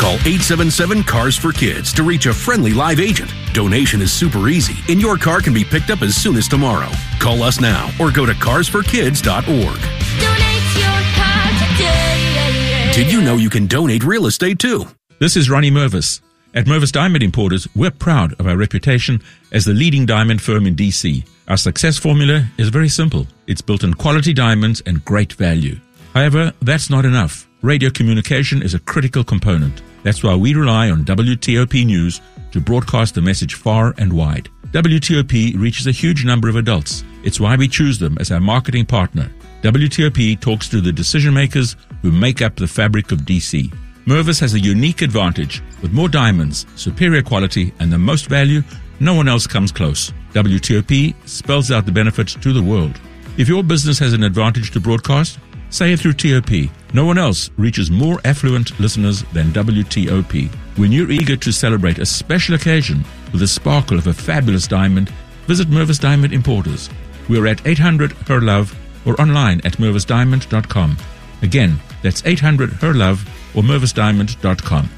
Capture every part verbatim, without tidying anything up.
Call eight seven seven, C A R S for Kids to reach a friendly live agent. Donation is super easy, and your car can be picked up as soon as tomorrow. Call us now or go to cars for kids dot org. Donate your car today. Did you know you can donate real estate too? This is Ronnie Mervis. At Mervis Diamond Importers, we're proud of our reputation as the leading diamond firm in D C. Our success formula is very simple. It's built on quality diamonds and great value. However, that's not enough. Radio communication is a critical component. That's why we rely on W T O P News to broadcast the message far and wide. W T O P reaches a huge number of adults. It's why we choose them as our marketing partner. W T O P talks to the decision makers who make up the fabric of D C. Mervis has a unique advantage. With more diamonds, superior quality, and the most value, no one else comes close. W T O P spells out the benefits to the world. If your business has an advantage to broadcast, say it through T O P. No one else reaches more affluent listeners than W T O P. When you're eager to celebrate a special occasion with the sparkle of a fabulous diamond, visit Mervis Diamond Importers. We're at eight hundred H E R LOVE or online at mervis diamond dot com. Again, that's eight hundred H E R LOVE or mervis diamond dot com.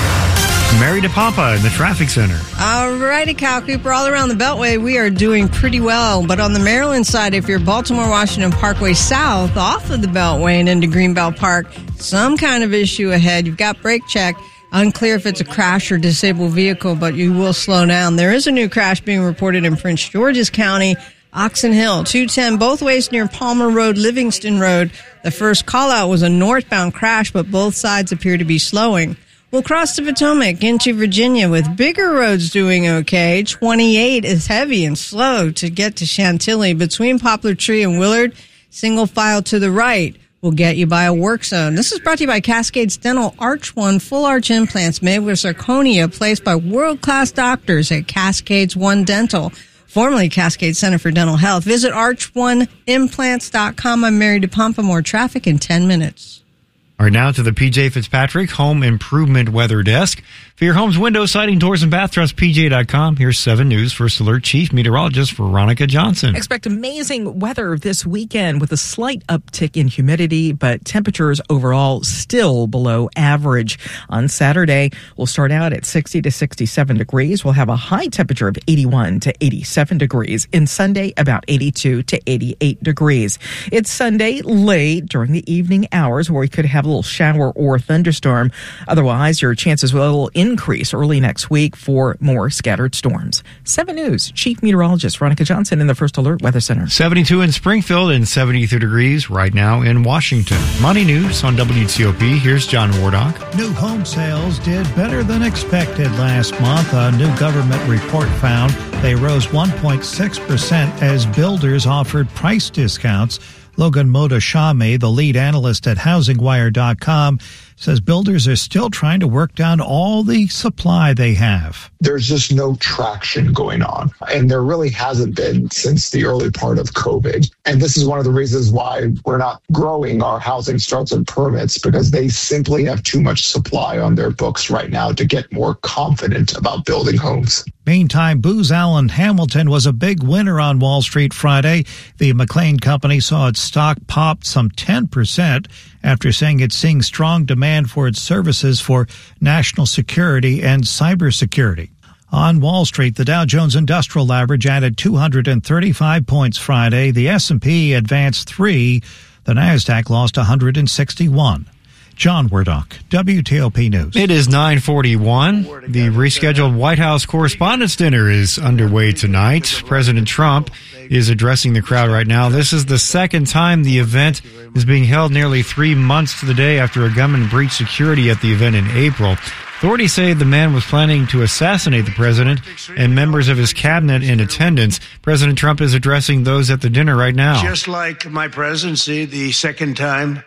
Mary DePompa in the traffic center. All righty, Kyle Cooper. All around the Beltway, we are doing pretty well. But on the Maryland side, if you're Baltimore-Washington Parkway south, off of the Beltway and into Greenbelt Park, some kind of issue ahead. You've got brake check. Unclear if it's a crash or disabled vehicle, but you will slow down. There is a new crash being reported in Prince George's County, Oxon Hill, two ten both ways near Palmer Road, Livingston Road. The first call-out was a northbound crash, but both sides appear to be slowing. We'll cross the Potomac into Virginia with bigger roads doing okay. twenty-eight is heavy and slow to get to Chantilly. Between Poplar Tree and Willard, single file to the right will get you by a work zone. This is brought to you by Cascades Dental Arch One Full Arch Implants made with zirconia, placed by world-class doctors at Cascades One Dental, formerly Cascade Center for Dental Health. Visit arch one implants dot com. I'm Mary DePompa. More traffic in ten minutes. All right, now to the P J Fitzpatrick Home Improvement Weather Desk. For your home's window, siding, doors, and bath, trust P J dot com. Here's seven News First Alert Chief Meteorologist Veronica Johnson. Expect amazing weather this weekend with a slight uptick in humidity, but temperatures overall still below average. On Saturday, we'll start out at sixty to sixty-seven degrees. We'll have a high temperature of eighty-one to eighty-seven degrees. And Sunday, about eighty-two to eighty-eight degrees. It's Sunday late during the evening hours where we could have a little shower or thunderstorm. Otherwise, your chances will increase early next week for more scattered storms. seven News Chief Meteorologist Veronica Johnson in the First Alert Weather Center. seventy-two in Springfield and seventy-two degrees right now in Washington. Money News on W T O P. Here's John Wardock. New home sales did better than expected last month. A new government report found they rose one point six percent as builders offered price discounts. Logan Modashami, the lead analyst at housing wire dot com, says builders are still trying to work down all the supply they have. There's just no traction going on, and there really hasn't been since the early part of COVID. And this is one of the reasons why we're not growing our housing starts and permits, because they simply have too much supply on their books right now to get more confident about building homes. Meantime, Booz Allen Hamilton was a big winner on Wall Street Friday. The McLean Company saw its stock pop some ten percent after saying it's seeing strong demand for its services for national security and cybersecurity. On Wall Street, the Dow Jones Industrial Average added two hundred thirty-five points Friday. The S and P advanced three. The Nasdaq lost one hundred sixty-one. John Wardock, W T O P News. It is nine forty-one. The rescheduled White House Correspondents' Dinner is underway tonight. President Trump is addressing the crowd right now. This is the second time the event is being held nearly three months to the day after a gunman breached security at the event in April. Authorities say the man was planning to assassinate the president and members of his cabinet in attendance. President Trump is addressing those at the dinner right now. Just like my presidency, the second time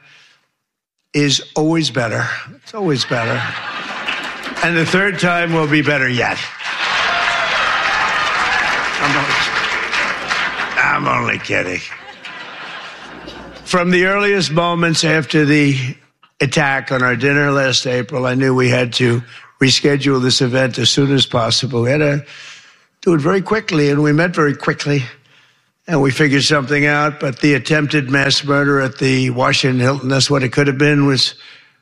is always better. It's always better. And the third time will be better yet. I'm only, I'm only kidding. From the earliest moments after the attack on our dinner last April, I knew we had to reschedule this event as soon as possible. We had to do it very quickly, and we met very quickly. And we figured something out, but the attempted mass murder at the Washington Hilton, that's what it could have been, was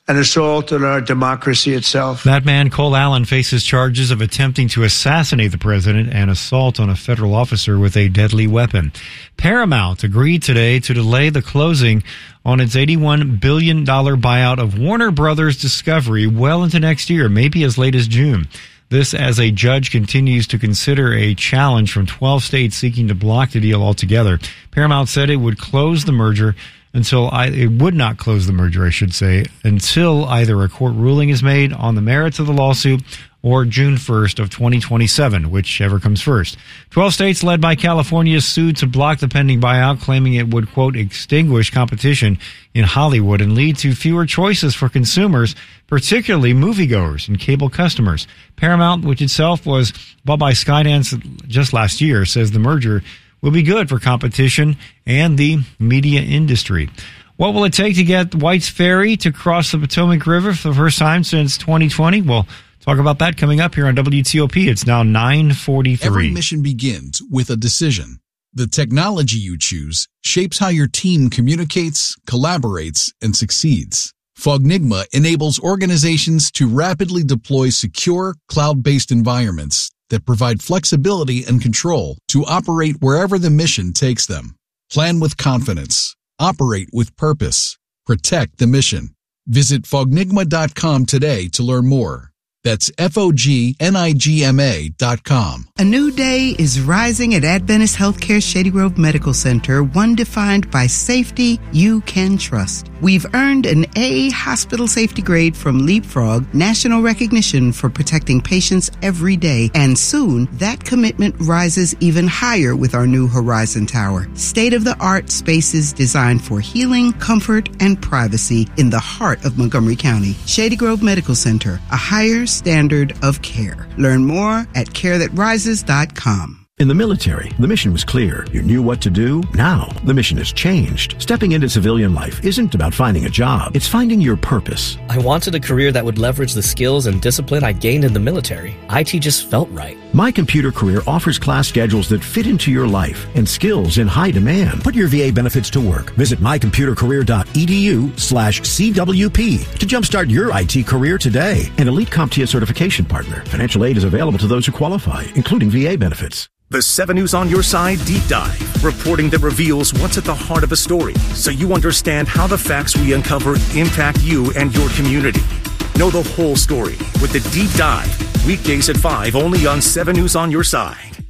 an assault on our democracy itself. That man, Cole Allen, faces charges of attempting to assassinate the president and assault on a federal officer with a deadly weapon. Paramount agreed today to delay the closing on its eighty-one billion dollars buyout of Warner Brothers Discovery well into next year, maybe as late as June. This as a judge continues to consider a challenge from twelve states seeking to block the deal altogether. Paramount said it would close the merger until I, it would not close the merger, I should say, until either a court ruling is made on the merits of the lawsuit or June first of twenty twenty-seven, whichever comes first. Twelve states led by California sued to block the pending buyout, claiming it would, quote, extinguish competition in Hollywood and lead to fewer choices for consumers, particularly moviegoers and cable customers. Paramount, which itself was bought by Skydance just last year, says the merger will be good for competition and the media industry. What will it take to get White's Ferry to cross the Potomac River for the first time since twenty twenty? We'll talk about that coming up here on W T O P. It's now nine forty-three. Every mission begins with a decision. The technology you choose shapes how your team communicates, collaborates, and succeeds. Fognigma enables organizations to rapidly deploy secure, cloud-based environments that provide flexibility and control to operate wherever the mission takes them. Plan with confidence. Operate with purpose. Protect the mission. Visit fognigma dot com today to learn more. That's F O G N I G M A dot com. A new day is rising at Adventist Healthcare Shady Grove Medical Center, one defined by safety you can trust. We've earned an A hospital safety grade from Leapfrog, national recognition for protecting patients every day, and soon that commitment rises even higher with our new Horizon Tower. State-of-the-art spaces designed for healing, comfort, and privacy in the heart of Montgomery County. Shady Grove Medical Center, a higher standard of care. Learn more at care that rises dot com. In the military, the mission was clear. You knew what to do. Now, the mission has changed. Stepping into civilian life isn't about finding a job. It's finding your purpose. I wanted a career that would leverage the skills and discipline I gained in the military. I T just felt right. My Computer Career offers class schedules that fit into your life and skills in high demand. Put your V A benefits to work. Visit my computer career dot e d u slash C W P to jumpstart your I T career today. An elite CompTIA certification partner. Financial aid is available to those who qualify, including V A benefits. The seven News on Your Side Deep Dive, reporting that reveals what's at the heart of a story, so you understand how the facts we uncover impact you and your community. Know the whole story with the Deep Dive, weekdays at five, only on seven News on Your Side.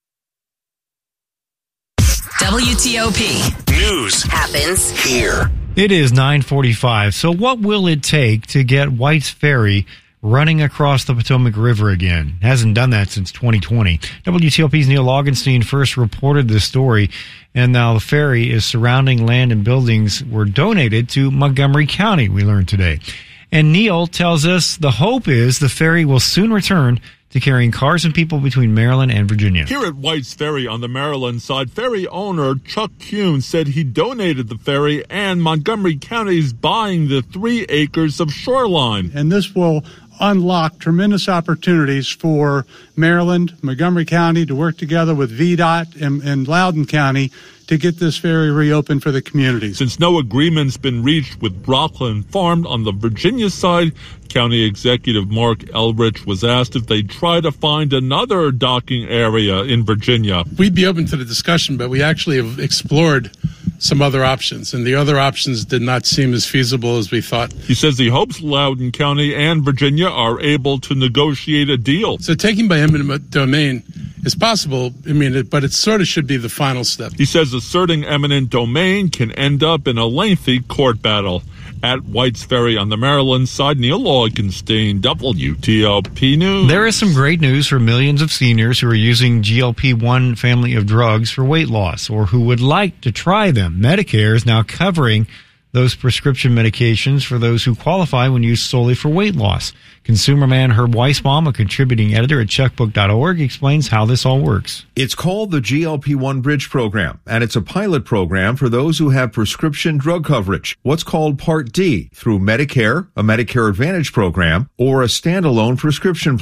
W T O P. News happens here. It is nine forty-five. So what will it take to get White's Ferry running across the Potomac River again? Hasn't done that since twenty twenty. W T O P's Neil Augenstein first reported this story, and now the ferry is surrounding land and buildings were donated to Montgomery County, we learned today. And Neil tells us the hope is the ferry will soon return to carrying cars and people between Maryland and Virginia. Here at White's Ferry on the Maryland side, ferry owner Chuck Kuhn said he donated the ferry and Montgomery County is buying the three acres of shoreline. And this will unlock tremendous opportunities for Maryland, Montgomery County to work together with V DOT and, and Loudoun County to get this ferry reopened for the community. Since no agreement's been reached with Rockland Farm on the Virginia side, County Executive Mark Elrich was asked if they'd try to find another docking area in Virginia. We'd be open to the discussion, but we actually have explored some other options, and the other options did not seem as feasible as we thought. He says he hopes Loudoun County and Virginia are able to negotiate a deal. So taking by eminent domain is possible, I mean, it, but it sort of should be the final step. He says asserting eminent domain can end up in a lengthy court battle. At White's Ferry on the Maryland side, Neil Augenstein, W T O P News. There is some great news for millions of seniors who are using G L P one family of drugs for weight loss or who would like to try them. Medicare is now covering those prescription medications for those who qualify when used solely for weight loss. Consumer man Herb Weisbaum, a contributing editor at checkbook dot org, explains how this all works. It's called the G L P one Bridge Program, and it's a pilot program for those who have prescription drug coverage, what's called Part D, through Medicare, a Medicare Advantage program, or a standalone prescription plan.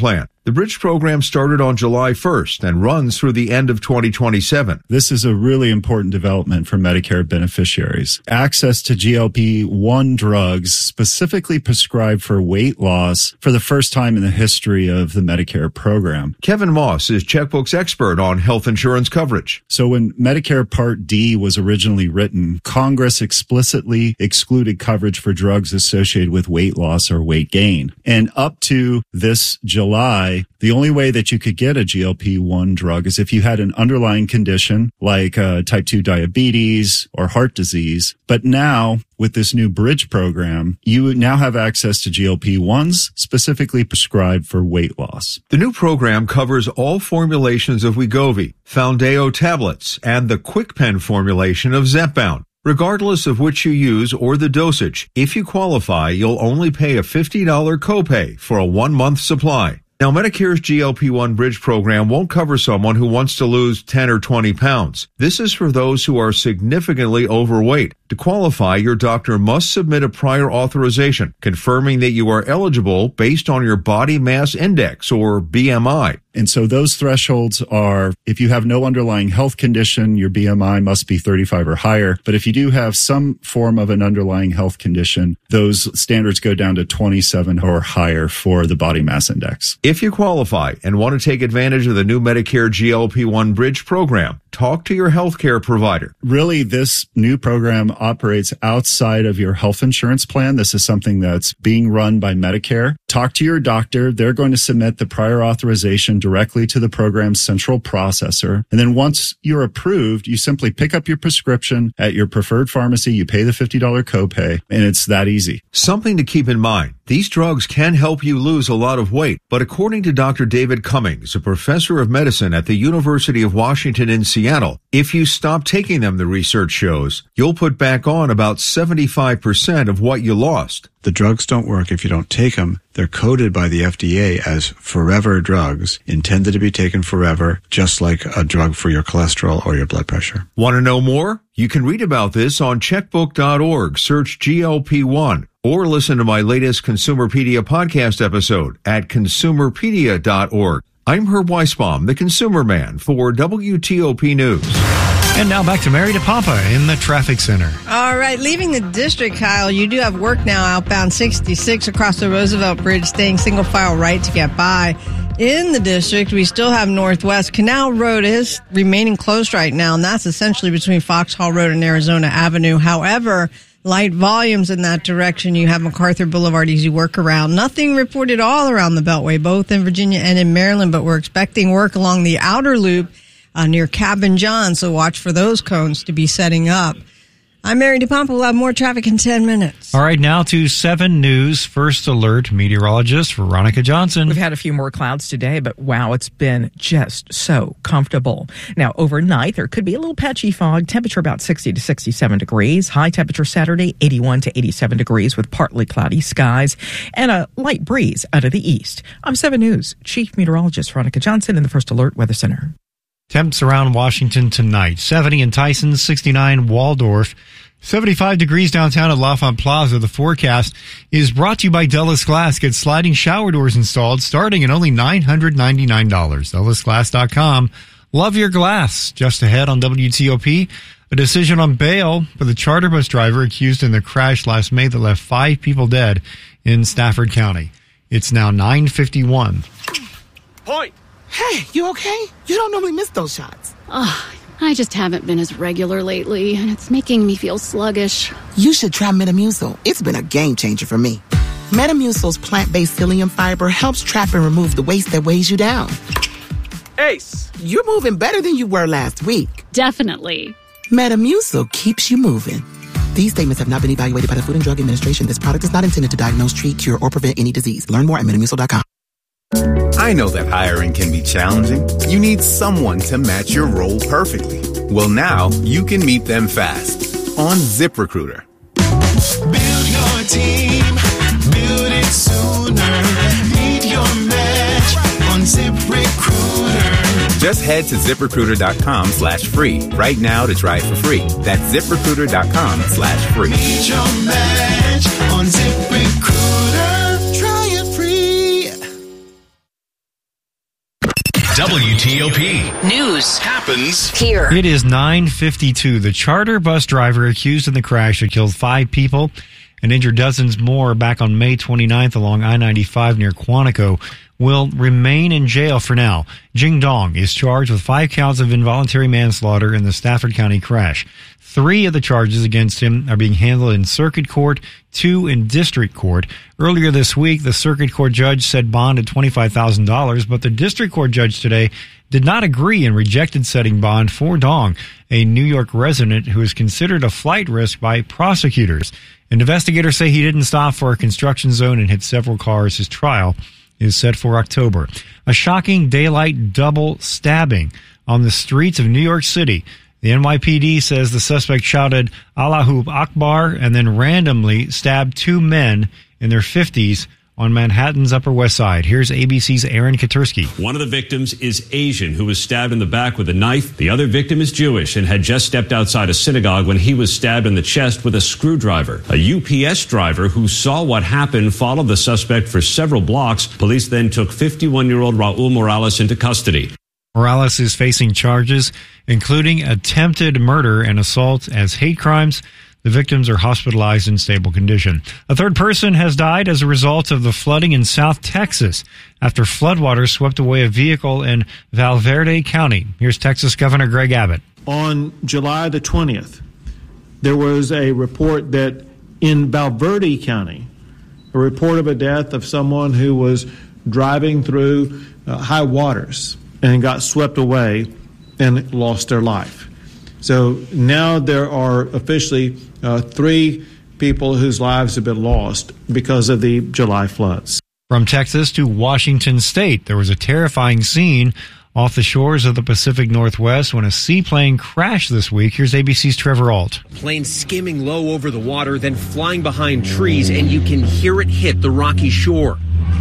The Bridge program started on July first and runs through the end of twenty twenty-seven. This is a really important development for Medicare beneficiaries. Access to G L P one drugs specifically prescribed for weight loss for the first time in the history of the Medicare program. Kevin Moss is Checkbook's expert on health insurance coverage. So when Medicare Part D was originally written, Congress explicitly excluded coverage for drugs associated with weight loss or weight gain. And up to this July, the only way that you could get a G L P one drug is if you had an underlying condition like uh, type two diabetes or heart disease. But now, with this new Bridge program, you now have access to G L P ones specifically prescribed for weight loss. The new program covers all formulations of Wegovy, Foundayo tablets, and the QuickPen formulation of Zepbound. Regardless of which you use or the dosage, if you qualify, you'll only pay a fifty dollars copay for a one-month supply. Now, Medicare's G L P one Bridge program won't cover someone who wants to lose ten or twenty pounds. This is for those who are significantly overweight. To qualify, your doctor must submit a prior authorization confirming that you are eligible based on your body mass index, or B M I. And so those thresholds are, if you have no underlying health condition, your B M I must be thirty-five or higher. But if you do have some form of an underlying health condition, those standards go down to twenty-seven or higher for the body mass index. If you qualify and want to take advantage of the new Medicare G L P one Bridge program, talk to your healthcare provider. Really, this new program operates outside of your health insurance plan. This is something that's being run by Medicare. Talk to your doctor. They're going to submit the prior authorization directly to the program's central processor. And then once you're approved, you simply pick up your prescription at your preferred pharmacy. You pay the fifty dollars copay, and it's that easy. Something to keep in mind. These drugs can help you lose a lot of weight, but according to Doctor David Cummings, a professor of medicine at the University of Washington in Seattle, if you stop taking them, the research shows, you'll put back on about seventy-five percent of what you lost. The drugs don't work if you don't take them. They're coded by the F D A as forever drugs, intended to be taken forever, just like a drug for your cholesterol or your blood pressure. Want to know more? You can read about this on checkbook dot org. Search G L P one. Or listen to my latest Consumerpedia podcast episode at consumerpedia dot org. I'm Herb Weisbaum, the Consumer Man, for W T O P News. And now back to Mary DePompa in the traffic center. All right, leaving the district, Kyle, you do have work now outbound sixty-six across the Roosevelt Bridge, staying single file right to get by. In the district, we still have Northwest. Canal Road is remaining closed right now, and that's essentially between Foxhall Road and Arizona Avenue. However, light volumes in that direction. You have MacArthur Boulevard, easy work around. Nothing reported all around the Beltway, both in Virginia and in Maryland, but we're expecting work along the outer loop uh, near Cabin John, so watch for those cones to be setting up. I'm Mary DePompa. We'll have more traffic in ten minutes. All right, now to seven News First Alert meteorologist Veronica Johnson. We've had a few more clouds today, but wow, it's been just so comfortable. Now, overnight, there could be a little patchy fog, temperature about sixty to sixty-seven degrees. High temperature Saturday, eighty-one to eighty-seven degrees with partly cloudy skies and a light breeze out of the east. I'm seven News Chief Meteorologist Veronica Johnson in the First Alert Weather Center. Temps around Washington tonight. seventy in Tyson, sixty-nine Waldorf, seventy-five degrees downtown at L'Enfant Plaza. The forecast is brought to you by Dulles Glass. Get sliding shower doors installed starting at only nine hundred ninety-nine dollars. Dulles Glass dot com. Love your glass. Just ahead on W T O P, a decision on bail for the charter bus driver accused in the crash last May that left five people dead in Stafford County. It's now nine fifty-one. Point! Hey, you okay? You don't normally miss those shots. Ugh, I just haven't been as regular lately, and it's making me feel sluggish. You should try Metamucil. It's been a game changer for me. Metamucil's plant-based psyllium fiber helps trap and remove the waste that weighs you down. Ace, you're moving better than you were last week. Definitely. Metamucil keeps you moving. These statements have not been evaluated by the Food and Drug Administration. This product is not intended to diagnose, treat, cure, or prevent any disease. Learn more at metamucil dot com. I know that hiring can be challenging. You need someone to match your role perfectly. Well, now you can meet them fast on ZipRecruiter. Build your team, build it sooner. Meet your match on ZipRecruiter. Just head to ZipRecruiter dot com slash free right now to try it for free. That's ZipRecruiter dot com slash free. Meet your match on ZipRecruiter. Try it free. W T O P. News happens here. It is nine fifty-two. The charter bus driver accused in the crash that killed five people and injured dozens more back on May twenty-ninth along I ninety-five near Quantico will remain in jail for now. Jing Dong is charged with five counts of involuntary manslaughter in the Stafford County crash. Three of the charges against him are being handled in circuit court, two in district court. Earlier this week, the circuit court judge set bond at twenty-five thousand dollars, but the district court judge today did not agree and rejected setting bond for Dong, a New York resident who is considered a flight risk by prosecutors. And investigators say he didn't stop for a construction zone and hit several cars. His trial is set for October. A shocking daylight double stabbing on the streets of New York City. The N Y P D says the suspect shouted Allahu Akbar and then randomly stabbed two men in their fifties on Manhattan's Upper West Side. Here's A B C's Aaron Katursky. One of the victims is Asian, who was stabbed in the back with a knife. The other victim is Jewish and had just stepped outside a synagogue when he was stabbed in the chest with a screwdriver. A U P S driver who saw what happened followed the suspect for several blocks. Police then took fifty-one-year-old Raul Morales into custody. Morales is facing charges, including attempted murder and assault as hate crimes. The victims are hospitalized in stable condition. A third person has died as a result of the flooding in South Texas after floodwaters swept away a vehicle in Valverde County. Here's Texas Governor Greg Abbott. On July the twentieth, there was a report that in Valverde County, a report of a death of someone who was driving through uh, high waters and got swept away and lost their life. So now there are officially uh, three people whose lives have been lost because of the July floods. From Texas to Washington State, there was a terrifying scene off the shores of the Pacific Northwest when a seaplane crashed this week. Here's A B C's Trevor Ault. Plane skimming low over the water, then flying behind trees, and you can hear it hit the rocky shore.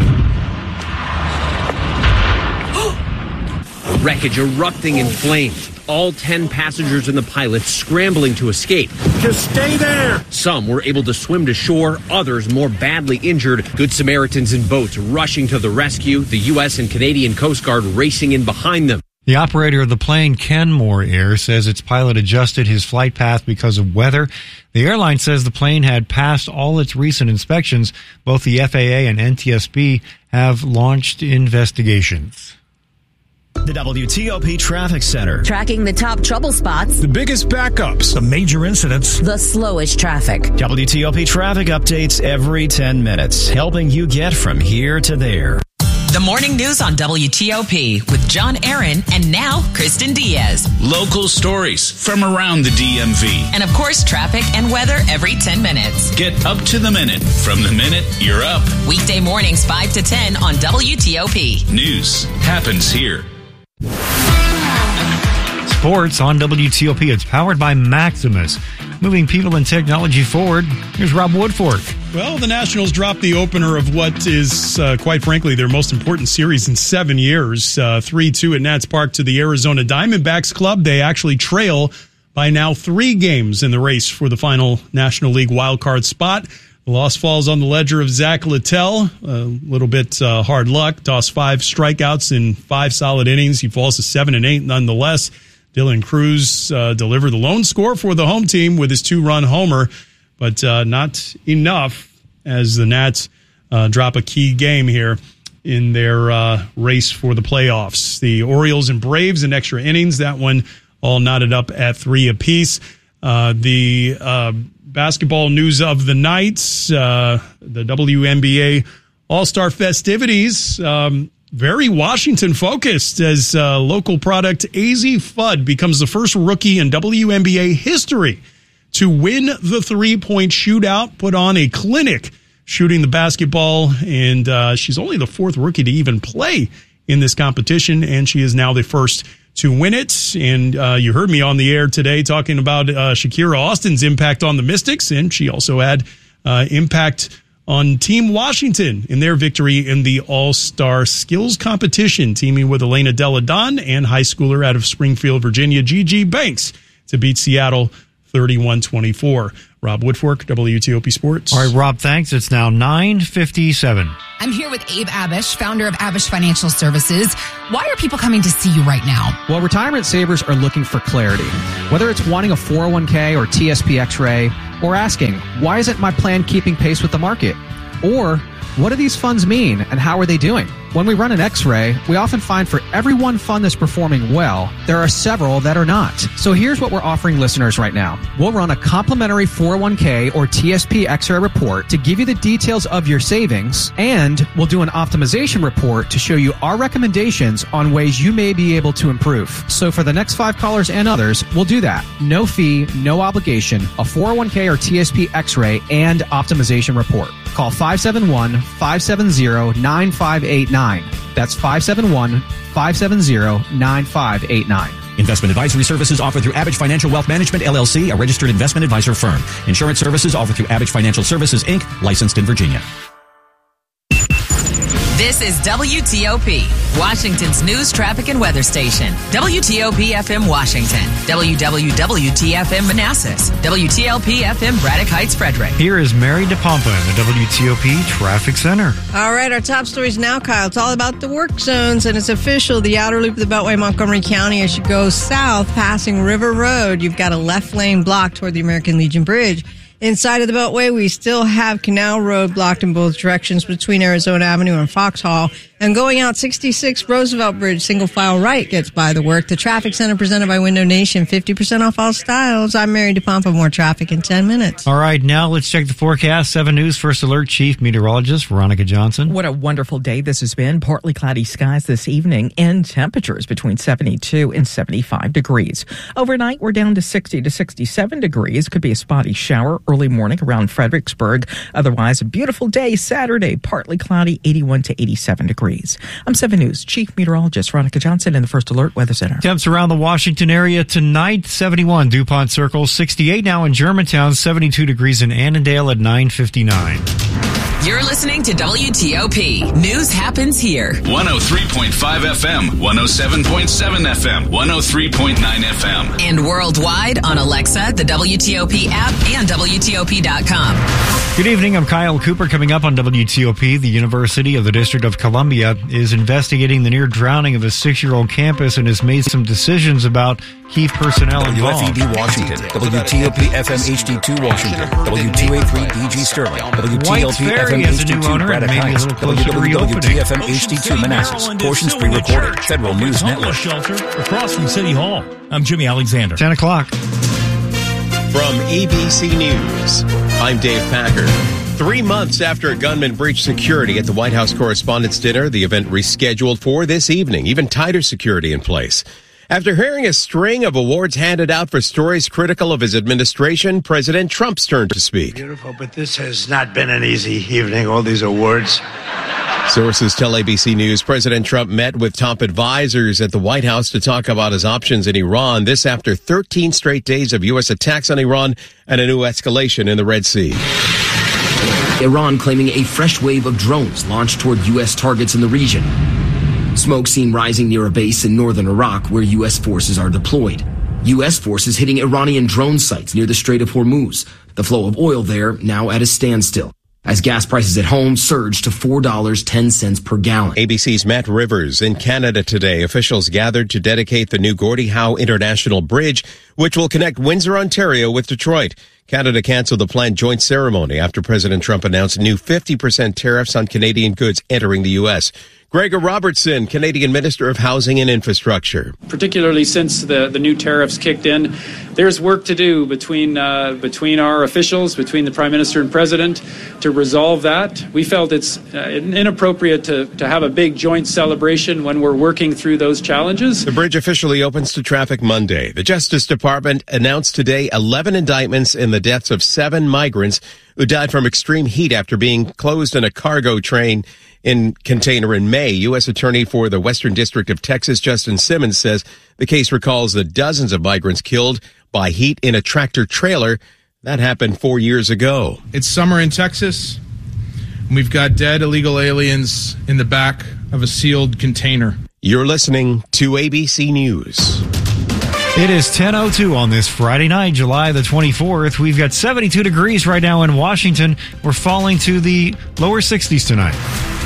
Wreckage erupting in flames. All ten passengers and the pilot scrambling to escape. Just stay there! Some were able to swim to shore, others more badly injured. Good Samaritans in boats rushing to the rescue, the U S and Canadian Coast Guard racing in behind them. The operator of the plane, Kenmore Air, says its pilot adjusted his flight path because of weather. The airline says the plane had passed all its recent inspections. Both the F A A and N T S B have launched investigations. The W T O P Traffic Center. Tracking the top trouble spots. The biggest backups. The major incidents. The slowest traffic. W T O P traffic updates every ten minutes, helping you get from here to there. The morning news on W T O P with John Aaron and now Kristen Diaz. Local stories from around the D M V. And of course, traffic and weather every ten minutes. Get up to the minute from the minute you're up. Weekday mornings five to ten on W T O P. News happens here. Sports on W T O P. It's powered by Maximus, moving people and technology forward. Here's Rob Woodfork. Well, the Nationals dropped the opener of what is, uh, quite frankly, their most important series in seven years. Uh, three two at Nats Park to the Arizona Diamondbacks club. They actually trail by now three games in the race for the final National League wildcard spot. The loss falls on the ledger of Zach Littell. A little bit uh, hard luck. Tossed five strikeouts in five solid innings. He falls to seven and eight nonetheless. Dylan Cruz uh, delivered the lone score for the home team with his two-run homer, but uh, not enough as the Nats uh, drop a key game here in their uh, race for the playoffs. The Orioles and Braves in extra innings. That one all knotted up at three apiece. Uh, the uh, basketball news of the night, uh, the W N B A All-Star festivities, um, very Washington-focused as uh, local product A Z Fudd becomes the first rookie in W N B A history to win the three-point shootout, put on a clinic shooting the basketball, and uh, she's only the fourth rookie to even play in this competition, and she is now the first to win it. And uh, you heard me on the air today talking about uh, Shakira Austin's impact on the Mystics, and she also had uh, impact on Team Washington in their victory in the All-Star Skills Competition, teaming with Elena Delle Donne and high schooler out of Springfield, Virginia, Gigi Banks, to beat Seattle thirty-one twenty-four. Rob Woodfork, W T O P Sports. All right, Rob, thanks. It's now nine fifty-seven. I'm here with Abe Abish, founder of Abish Financial Services. Why are people coming to see you right now? Well, retirement savers are looking for clarity. Whether it's wanting a four oh one k or T S P X-ray, or asking, why isn't my plan keeping pace with the market? Or, what do these funds mean and how are they doing? When we run an X-ray, we often find for every one fund that's performing well, there are several that are not. So here's what we're offering listeners right now. We'll run a complimentary four oh one k or T S P X-ray report to give you the details of your savings, and we'll do an optimization report to show you our recommendations on ways you may be able to improve. So for the next five callers and others, we'll do that. No fee, no obligation, a four oh one k or T S P X-ray and optimization report. Call five seven one, five seven zero, nine five eight nine. That's five seven one, five seven zero, nine five eight nine. Investment advisory services offered through Abish Financial Wealth Management, L L C, a registered investment advisor firm. Insurance services offered through Abish Financial Services, Incorporated, licensed in Virginia. This is W T O P, Washington's news, traffic, and weather station. W T O P F M Washington, W W W T F M Manassas, W T L P F M Braddock Heights Frederick. Here is Mary DePompa in the W T O P Traffic Center. All right, our top stories now, Kyle. It's all about the work zones, and it's official. The outer loop of the Beltway, Montgomery County, as you go south, passing River Road, you've got a left lane blocked toward the American Legion Bridge. Inside of the Beltway, we still have Canal Road blocked in both directions between Arizona Avenue and Foxhall. And going out sixty-six Roosevelt Bridge, single file right gets by the work. The Traffic Center presented by Window Nation, fifty percent off all styles. I'm Mary DePompa. More traffic in ten minutes. All right, now let's check the forecast. seven News First Alert Chief Meteorologist Veronica Johnson. What a wonderful day this has been. Partly cloudy skies this evening and temperatures between seventy-two and seventy-five degrees. Overnight, we're down to sixty to sixty-seven degrees. Could be a spotty shower early morning around Fredericksburg. Otherwise, a beautiful day Saturday, partly cloudy, eighty-one to eighty-seven degrees. I'm seven News Chief Meteorologist Veronica Johnson in the First Alert Weather Center. Temps around the Washington area tonight, seventy-one DuPont Circle, sixty-eight now in Germantown, seventy-two degrees in Annandale at nine fifty-nine. You're listening to W T O P. News happens here. one oh three point five F M, one oh seven point seven F M, one oh three point nine F M. And worldwide on Alexa, the W T O P app, and W T O P dot com. Good evening. I'm Kyle Cooper. Coming up on W T O P, the University of the District of Columbia is investigating the near drowning of a six-year-old campus and has made some decisions about key personnel involved. W F E D Washington, W T O P F M H D two Washington, W two eighty-three D G Sterling, W T L P F M H D two Braddock Heights, W W W T F M H D two Manassas. Portions pre-recorded. Federal News Network. Shelter across from City Hall. I'm Jimmy Alexander. ten o'clock. From A B C News, I'm Dave Packer. Three months after a gunman breached security at the White House Correspondents' Dinner, the event rescheduled for this evening, even tighter security in place. After hearing a string of awards handed out for stories critical of his administration, President Trump's turn to speak. Beautiful, but this has not been an easy evening, all these awards. Sources tell A B C News President Trump met with top advisors at the White House to talk about his options in Iran. This after thirteen straight days of U S attacks on Iran and a new escalation in the Red Sea. Iran claiming a fresh wave of drones launched toward U S targets in the region. Smoke seen rising near a base in northern Iraq where U S forces are deployed. U S forces hitting Iranian drone sites near the Strait of Hormuz. The flow of oil there now at a standstill, as gas prices at home surged to four dollars and ten cents per gallon. A B C's Matt Rivers. In Canada today, officials gathered to dedicate the new Gordie Howe International Bridge, which will connect Windsor, Ontario with Detroit. Canada canceled the planned joint ceremony after President Trump announced new fifty percent tariffs on Canadian goods entering the U S. Gregor Robertson, Canadian Minister of Housing and Infrastructure. Particularly since the, the new tariffs kicked in, there's work to do between uh, between our officials, between the Prime Minister and President, to resolve that. We felt it's uh, inappropriate to, to have a big joint celebration when we're working through those challenges. The bridge officially opens to traffic Monday. The Justice Department announced today eleven indictments in the deaths of seven migrants who died from extreme heat after being closed in a cargo train in container in May. U S Attorney for the Western District of Texas, Justin Simmons, says the case recalls the dozens of migrants killed by heat in a tractor trailer. That happened four years ago. It's summer in Texas, and we've got dead illegal aliens in the back of a sealed container. You're listening to A B C News. It is ten oh two on this Friday night, July the twenty-fourth. We've got seventy-two degrees right now in Washington. We're falling to the lower sixties tonight.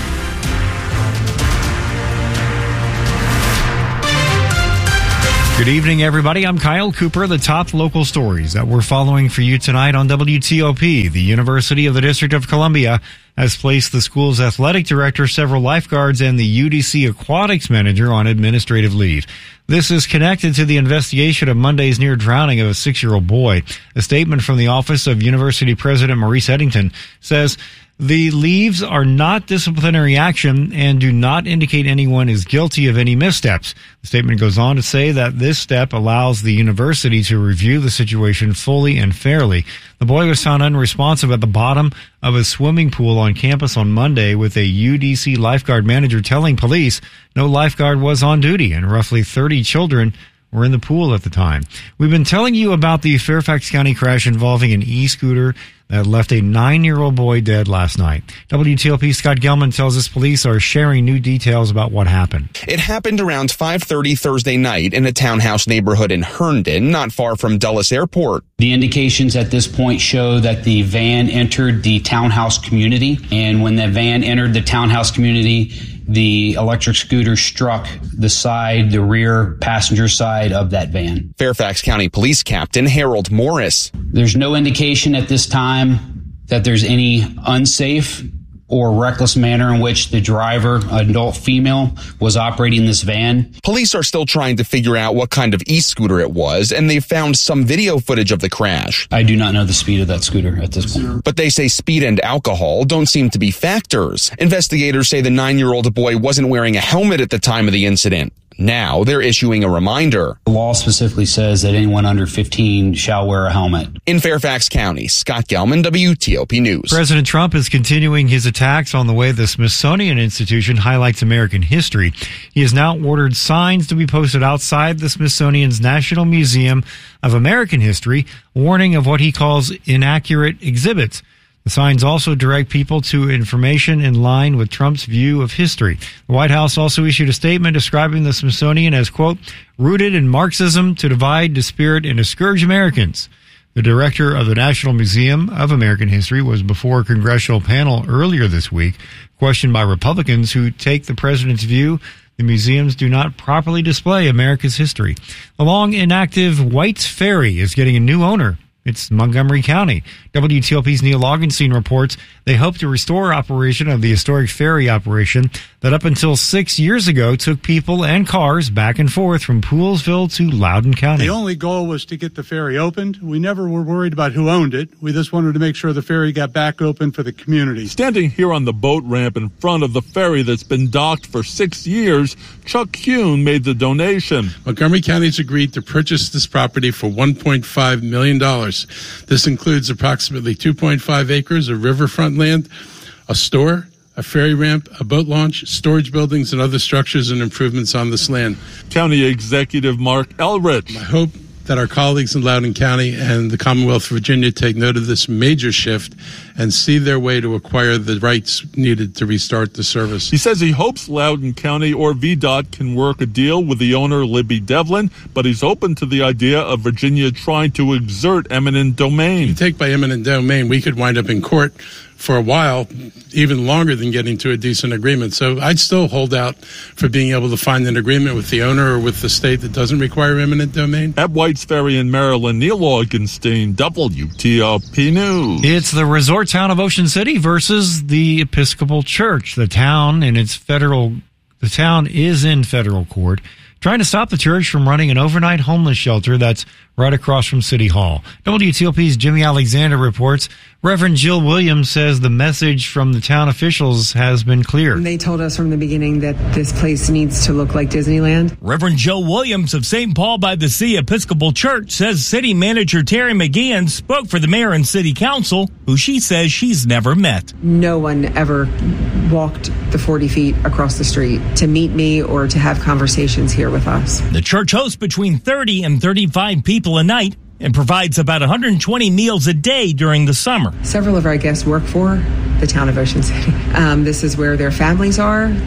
Good evening, everybody. I'm Kyle Cooper. The top local stories that we're following for you tonight on W T O P. The University of the District of Columbia has placed the school's athletic director, several lifeguards, and the U D C aquatics manager on administrative leave. This is connected to the investigation of Monday's near drowning of a six-year-old boy. A statement from the office of University President Maurice Eddington says the leaves are not disciplinary action and do not indicate anyone is guilty of any missteps. The statement goes on to say that this step allows the university to review the situation fully and fairly. The boy was found unresponsive at the bottom of a swimming pool on campus on Monday, with a U D C lifeguard manager telling police no lifeguard was on duty and roughly thirty children were in the pool at the time. We've been telling you about the Fairfax County crash involving an e-scooter that left a nine-year-old boy dead last night. W T O P Scott Gelman tells us police are sharing new details about what happened. It happened around five thirty Thursday night in a townhouse neighborhood in Herndon, not far from Dulles Airport. The indications at this point show that the van entered the townhouse community, and when the van entered the townhouse community, the electric scooter struck the side, the rear passenger side of that van. Fairfax County Police Captain Harold Morris. There's no indication at this time that there's any unsafe or reckless manner in which the driver, adult female, was operating this van. Police are still trying to figure out what kind of e-scooter it was, and they found some video footage of the crash. I do not know the speed of that scooter at this point. But they say speed and alcohol don't seem to be factors. Investigators say the nine-year-old boy wasn't wearing a helmet at the time of the incident. Now they're issuing a reminder. The law specifically says that anyone under fifteen shall wear a helmet. In Fairfax County, Scott Gelman, W T O P News. President Trump is continuing his attacks on the way the Smithsonian Institution highlights American history. He has now ordered signs to be posted outside the Smithsonian's National Museum of American History, warning of what he calls inaccurate exhibits. The signs also direct people to information in line with Trump's view of history. The White House also issued a statement describing the Smithsonian as, quote, rooted in Marxism to divide, dispirit, and discourage Americans. The director of the National Museum of American History was before a congressional panel earlier this week, questioned by Republicans who take the president's view the museums do not properly display America's history. The long inactive White's Ferry is getting a new owner. It's Montgomery County. W T O P's Neil Augenstein reports they hope to restore operation of the historic ferry operation that up until six years ago took people and cars back and forth from Poolesville to Loudoun County. The only goal was to get the ferry opened. We never were worried about who owned it. We just wanted to make sure the ferry got back open for the community. Standing here on the boat ramp in front of the ferry that's been docked for six years, Chuck Kuhn made the donation. Montgomery County's agreed to purchase this property for one point five million dollars. This includes approximately two point five acres of riverfront land, a store, a ferry ramp, a boat launch, storage buildings, and other structures and improvements on this land. County Executive Mark Elrich. I hope that our colleagues in Loudoun County and the Commonwealth of Virginia take note of this major shift and see their way to acquire the rights needed to restart the service. He says he hopes Loudoun County or V DOT can work a deal with the owner, Libby Devlin, but he's open to the idea of Virginia trying to exert eminent domain. If you take by eminent domain, we could wind up in court for a while, even longer than getting to a decent agreement. So I'd still hold out for being able to find an agreement with the owner or with the state that doesn't require eminent domain. At White's Ferry in Maryland, Neil Augenstein, W T O P News. It's the resort town of Ocean City versus the Episcopal Church. The town in its federal, the town is in federal court, trying to stop the church from running an overnight homeless shelter that's right across from City Hall. W T O P's Jimmy Alexander reports Reverend Jill Williams says the message from the town officials has been clear. They told us from the beginning that this place needs to look like Disneyland. Reverend Jill Williams of Saint Paul by the Sea Episcopal Church says City Manager Terry McGeehan spoke for the mayor and city council, who she says she's never met. No one ever walked the forty feet across the street to meet me or to have conversations here with us. The church hosts between thirty and thirty-five people a night and provides about one hundred twenty meals a day during the summer. Several of our guests work for the town of Ocean City. Um, this is where their families are.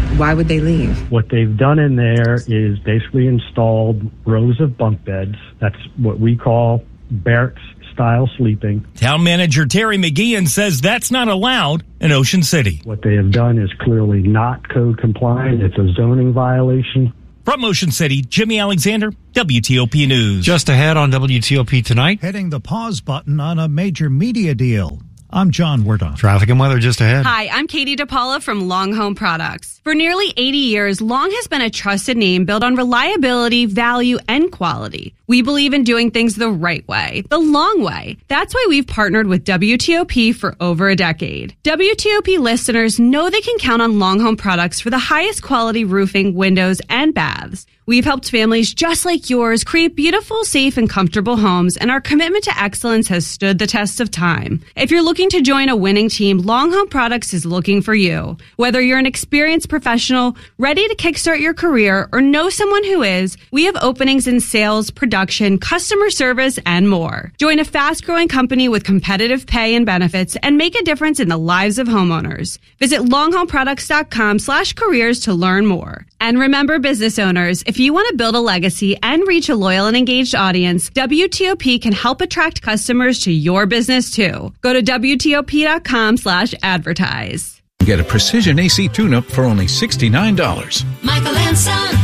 Why would they leave? What they've done in there is basically installed rows of bunk beds. That's what we call barracks style sleeping. Town manager Terry McGeehan says that's not allowed in Ocean City. What they have done is clearly not code compliant. It's a zoning violation. From Ocean City, Jimmy Alexander, W T O P News. Just ahead on W T O P tonight. Hitting the pause button on a major media deal. I'm John Wardon. Traffic and weather just ahead. Hi, I'm Katie DePaula from Long Home Products. For nearly eighty years, Long has been a trusted name built on reliability, value, and quality. We believe in doing things the right way, the long way. That's why we've partnered with W T O P for over a decade. W T O P listeners know they can count on Long Home Products for the highest quality roofing, windows, and baths. We've helped families just like yours create beautiful, safe, and comfortable homes, and our commitment to excellence has stood the test of time. If you're looking to join a winning team, Long Home Products is looking for you. Whether you're an experienced professional, ready to kickstart your career, or know someone who is, we have openings in sales, production, customer service, and more. Join a fast-growing company with competitive pay and benefits and make a difference in the lives of homeowners. Visit longhomeproducts.com slash careers to learn more. And remember, business owners, if you want to build a legacy and reach a loyal and engaged audience, W T O P can help attract customers to your business too. Go to W T O P dot com slash advertise. Get a precision A C tune-up for only sixty-nine dollars. Michael and Son.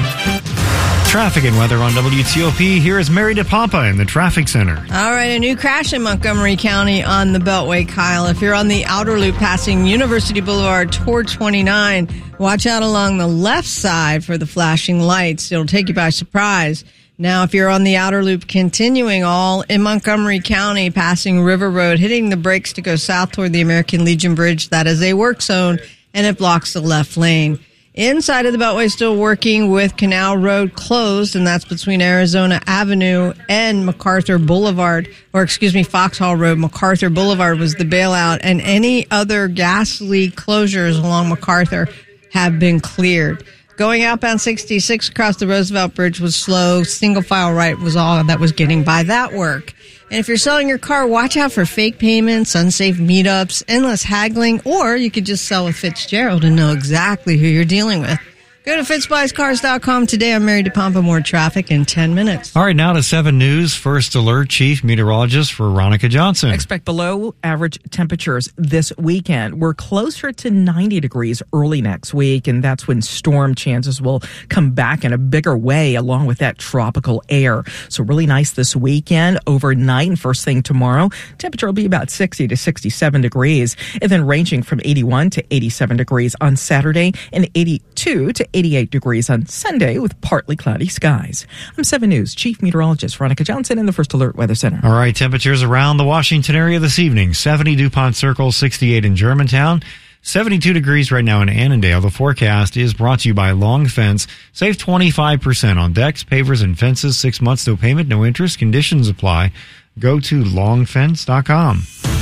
Traffic and weather on W T O P. Here is Mary DePompa in the traffic center. All right, a new crash in Montgomery County on the Beltway, Kyle. If you're on the outer loop passing University Boulevard toward twenty-nine, watch out along the left side for the flashing lights. It'll take you by surprise. Now, if you're on the outer loop continuing all in Montgomery County, passing River Road, hitting the brakes to go south toward the American Legion Bridge, that is a work zone, and it blocks the left lane. Inside of the Beltway, still working with Canal Road closed, and that's between Arizona Avenue and MacArthur Boulevard, or excuse me, Foxhall Road. MacArthur Boulevard was the bailout, and any other gas leak closures along MacArthur have been cleared. Going outbound sixty-six across the Roosevelt Bridge was slow. Single file right was all that was getting by that work. And if you're selling your car, watch out for fake payments, unsafe meetups, endless haggling, or you could just sell with Fitzgerald and know exactly who you're dealing with. Go to fitz buys cars dot com today. I'm Mary DePompa. More traffic in ten minutes. All right, now to seven News. First alert, Chief Meteorologist Veronica Johnson. Expect below average temperatures this weekend. We're closer to ninety degrees early next week, and that's when storm chances will come back in a bigger way along with that tropical air. So really nice this weekend. Overnight and first thing tomorrow, temperature will be about sixty to sixty-seven degrees, and then ranging from eighty-one to eighty-seven degrees on Saturday and eighty-two to eighty-eight degrees on Sunday with partly cloudy skies. I'm seven News Chief Meteorologist Veronica Johnson in the First Alert Weather Center. All right, temperatures around the Washington area this evening. seventy DuPont Circle, sixty-eight in Germantown, seventy-two degrees right now in Annandale. The forecast is brought to you by Long Fence. Save twenty-five percent on decks, pavers, and fences. Six months, no payment, no interest. Conditions apply. Go to long fence dot com.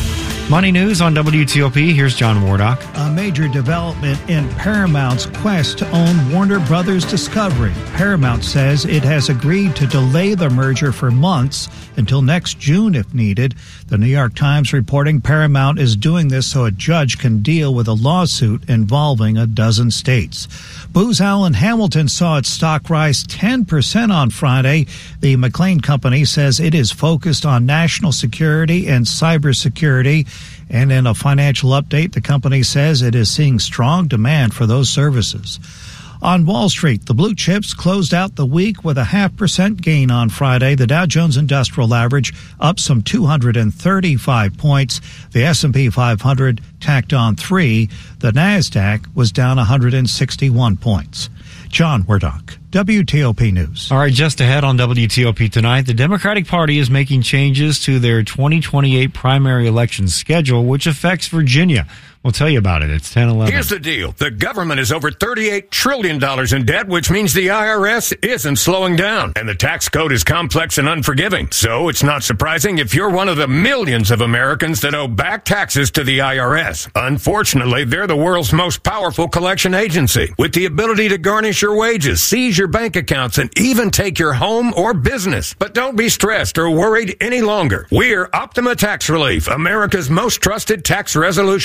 Money News on W T O P. Here's John Wardock. A major development in Paramount's quest to own Warner Brothers Discovery. Paramount says it has agreed to delay the merger for months until next June if needed. The New York Times reporting Paramount is doing this so a judge can deal with a lawsuit involving a dozen states. Booz Allen Hamilton saw its stock rise ten percent on Friday. The McLean Company says it is focused on national security and cybersecurity. And in a financial update, the company says it is seeing strong demand for those services. On Wall Street, the blue chips closed out the week with a half percent gain on Friday. The Dow Jones Industrial Average up some two hundred thirty-five points. The S and P five hundred tacked on three. The NASDAQ was down one hundred sixty-one points. John Wardock, W T O P News. All right, just ahead on W T O P tonight, the Democratic Party is making changes to their twenty twenty-eight primary election schedule, which affects Virginia. We'll tell you about it. It's ten eleven. Here's the deal. The government is over thirty-eight trillion dollars in debt, which means the I R S isn't slowing down. And the tax code is complex and unforgiving. So it's not surprising if you're one of the millions of Americans that owe back taxes to the I R S. Unfortunately, they're the world's most powerful collection agency, with the ability to garnish your wages, seize your bank accounts, and even take your home or business. But don't be stressed or worried any longer. We're Optima Tax Relief, America's most trusted tax resolution firm.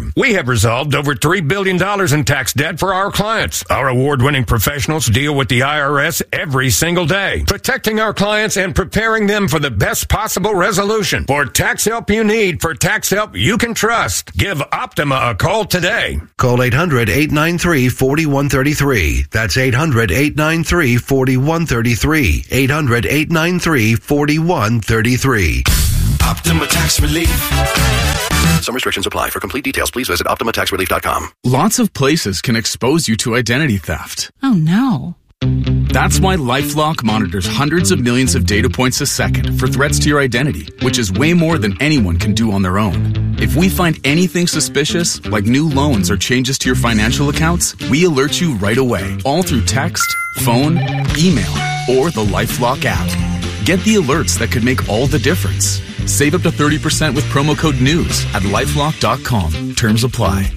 term. We have resolved over three billion dollars in tax debt for our clients. Our award-winning professionals deal with the I R S every single day, protecting our clients and preparing them for the best possible resolution. For tax help you need, for tax help you can trust, give Optima a call today. Call eight hundred, eight nine three, four one three three. That's eight hundred, eight nine three, four one three three. eight hundred, eight nine three, four one three three. Optima Tax Relief. Some restrictions apply. For complete details, please visit Optima Tax Relief dot com. Lots of places can expose you to identity theft. Oh, no. That's why LifeLock monitors hundreds of millions of data points a second for threats to your identity, which is way more than anyone can do on their own. If we find anything suspicious, like new loans or changes to your financial accounts, we alert you right away, all through text, phone, email, or the LifeLock app. Get the alerts that could make all the difference. Save up to thirty percent with promo code NEWS at lifelock dot com. Terms apply.